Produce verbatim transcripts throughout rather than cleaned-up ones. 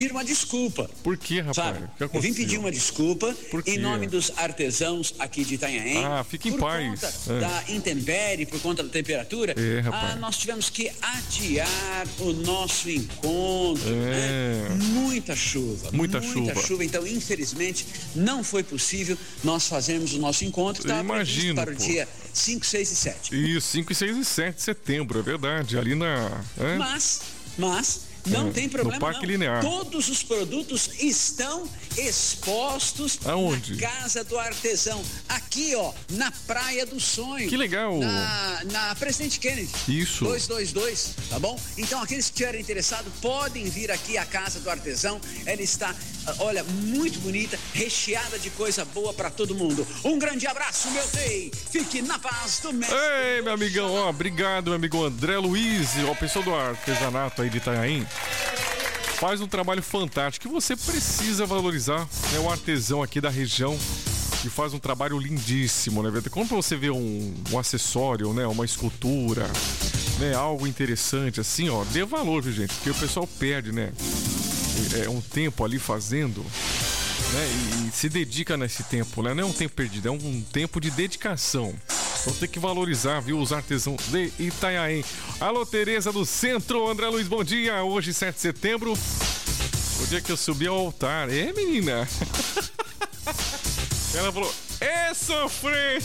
pedir uma desculpa. Por quê, rapaz? Sabe? Eu vim pedir uma desculpa em nome dos artesãos aqui de Itanhaém. Ah, fique em por paz. Conta é. da intempérie, por conta da temperatura. É, rapaz. Ah, nós tivemos que adiar o nosso encontro. É. Né? Muita chuva. Muita, muita chuva. chuva. Então, infelizmente, não foi possível nós fazermos o nosso encontro. Estava Imagino, para o pô. dia cinco, seis e sete. Isso, cinco, seis e sete de setembro, é verdade. Ali na. É? Mas, mas. Não É, tem problema, no Parque não. Linear. Todos os produtos estão expostos Aonde? na Casa do Artesão. Aqui, ó, na Praia do Sonho. Que legal. Na, na Presidente Kennedy. Isso. dois dois dois, tá bom? Então, aqueles que estiverem interessados podem vir aqui à Casa do Artesão. Ela está, olha, muito bonita, recheada de coisa boa para todo mundo. Um grande abraço, meu rei. Fique na paz do mestre. Ei, meu amigão, ó, obrigado, meu amigo André Luiz, ó, pessoal do artesanato aí de Itanhaém. Faz um trabalho fantástico que você precisa valorizar, né? O artesão aqui da região que faz um trabalho lindíssimo, né? Quando você vê um, um acessório, né? Uma escultura, né? Algo interessante assim, ó, dê valor, viu, gente? Porque o pessoal perde, né? É um tempo ali fazendo, né? E, e se dedica nesse tempo, né? Não é um tempo perdido, é um tempo de dedicação. Então tem que valorizar, viu, os artesãos de Itanhaém. Alô, Tereza do Centro, André Luiz, bom dia. Hoje, sete de setembro, o dia que eu subi ao altar. É, menina? Ela falou, é sofrer.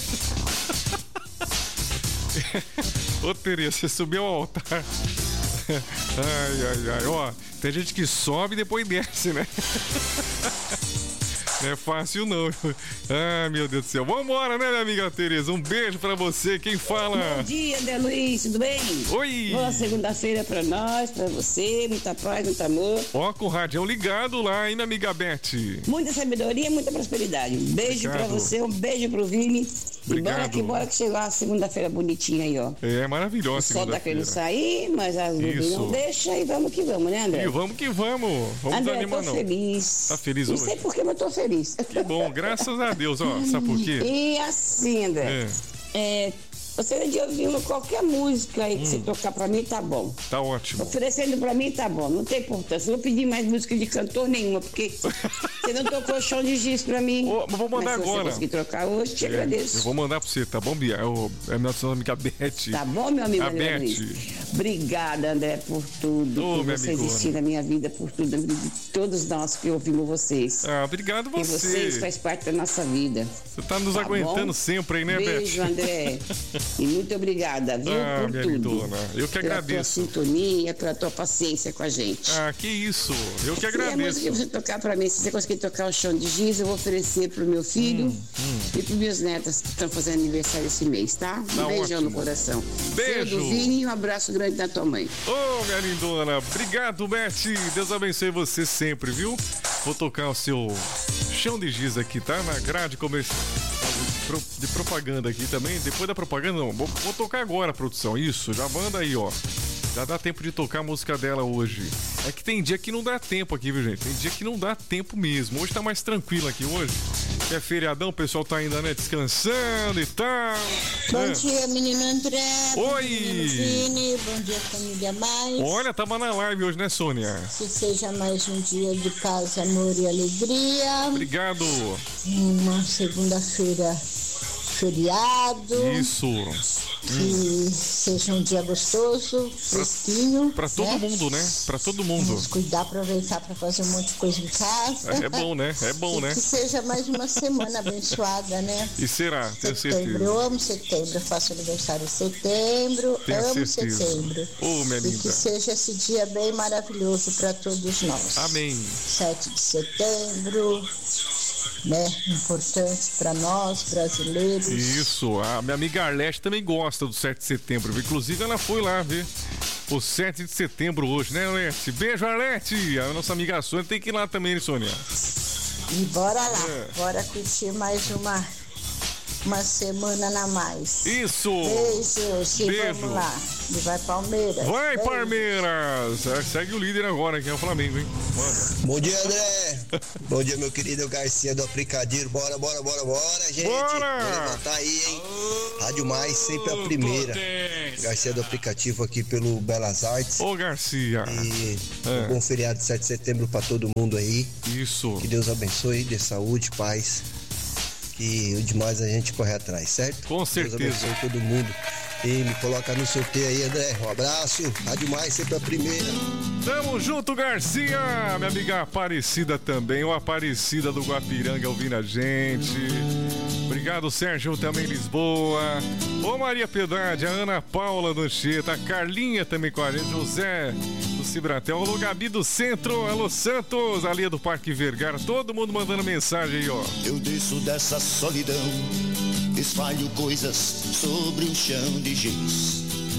Ô, Tereza, você subiu ao altar. Ai, ai, ai. Ó, tem gente que sobe e depois desce, né? Não é fácil não. Ah, meu Deus do céu. Vambora, né, minha amiga Tereza? Um beijo pra você. Quem fala? Bom dia, André Luiz, tudo bem? Oi. Boa segunda-feira pra nós, pra você. Muita paz, muito amor. Ó, com o radião ligado lá, hein, minha amiga Beth? Muita sabedoria, muita prosperidade. Um beijo Obrigado. pra você, um beijo pro Vini. Obrigado. E bora que bora que chegou a segunda-feira bonitinha aí, ó. É maravilhosa. O sol tá querendo sair, mas as nuvens Isso. não deixam e vamos que vamos, né, André? E vamos que vamos. Vamos André, desanimar, tô não. feliz. Tá feliz não hoje? Não sei por que, mas eu tô feliz. Que bom, graças a Deus, ó. Sabe por quê? E assim, André, é. É, você de ouvir qualquer música aí que Hum. você tocar pra mim, tá bom. Tá ótimo. Oferecendo pra mim, tá bom. Não tem importância. Não vou pedir mais música de cantor nenhuma, porque você não tocou Chão de Giz pra mim. Ô, mas vou mandar Mas se agora. você conseguir trocar hoje, te É, agradeço. eu vou mandar pra você, tá bom, Bia? Eu, é minha amiga Beth. Tá bom, meu amigo A André Beth. Luiz? Obrigada, André, por tudo. Ô, por minha você amigona. existir na minha vida, por tudo, na vida de todos nós que ouvimos vocês. Ah, obrigado Porque você. vocês faz parte da nossa vida. Você tá nos Tá aguentando bom? sempre aí, né, Beijo, Beth? André. E muito obrigada, viu, Ah, por minha tudo. lindona, eu que Pela agradeço. tua sintonia, pela tua paciência com a gente. Ah, que isso. Eu que E a música agradeço. que você tocar pra mim, se você conseguir tocar o Chão de Giz, eu vou oferecer pro meu filho Hum, hum. e pros meus netos que estão fazendo aniversário esse mês, tá? Um Tá beijão ótimo. no coração. Beijo. Seu do Vini e um abraço grande da tua mãe. Ô, minha lindona, obrigado, Beth. Deus abençoe você sempre, viu? Vou tocar o seu Chão de Giz aqui, tá? Na grade comercial de propaganda aqui também. Depois da propaganda, não. Vou, vou tocar agora, produção. Isso, já manda aí, ó. Já dá tempo de tocar a música dela hoje. É que tem dia que não dá tempo aqui, viu, gente? Tem dia que não dá tempo mesmo. Hoje tá mais tranquilo aqui hoje. Que é feriadão, o pessoal tá ainda, né, descansando e tal. Bom É. dia, menino André. Oi. Bom dia, menino Vini. Bom dia, família Mais. Olha, tava na live hoje, né, Sônia? Que seja mais um dia de paz, amor e alegria. Obrigado. Uma segunda-feira feriado. Isso. Que seja um dia gostoso, fresquinho. Pra todo né? mundo, né? Pra todo mundo. Vamos cuidar, aproveitar para fazer um monte de coisa em casa. É bom, né? É bom, E né? que seja mais uma semana abençoada, né? E será, tenho Setembro, certeza. eu amo setembro, eu faço aniversário em setembro, Tenho amo certeza. setembro. Ô, minha E que linda. seja esse dia bem maravilhoso para todos nós. Amém. sete de setembro, né? Importante para nós, brasileiros. Isso, a minha amiga Arlete também gosta do sete de setembro. Inclusive, ela foi lá ver o sete de setembro hoje, né, Arlete? Beijo, Arlete! A nossa amiga Sônia tem que ir lá também, né, Sônia? E bora lá, É. bora curtir mais uma uma semana na mais. Isso! Beijos, e Beijo. vamos lá. E vai Palmeiras. Vai, Beijo. Palmeiras! É, segue o líder agora, que é o Flamengo, hein? Manda. Bom dia, André. Bom dia, meu querido Garcia do Aplicadinho. Bora, bora, bora, bora, gente. Bora! Vou levantar aí, hein? Rádio Mais, sempre a primeira. Garcia do Aplicativo aqui pelo Belas Artes. Ô, Garcia! E É. um bom feriado de sete de setembro pra todo mundo aí. Isso! Que Deus abençoe, dê saúde, paz. E o demais a gente corre atrás, certo? Com certeza. Deus abençoe todo mundo. E me coloca no sorteio aí, André. Um abraço. Rádio Mais, sempre a primeira. Tamo junto, Garcia! Minha amiga Aparecida também, o Aparecida do Guapiranga ouvindo a gente. Obrigado, Sérgio, também em Lisboa. Ô, Maria Piedade, a Ana Paula do Anchieta, a Carlinha também com a gente, José do Cibratel, alô, Gabi do Centro, alô, Santos, a Lia do Parque Vergara, todo mundo mandando mensagem aí, ó. Eu desço dessa solidão, espalho coisas sobre um chão de giz.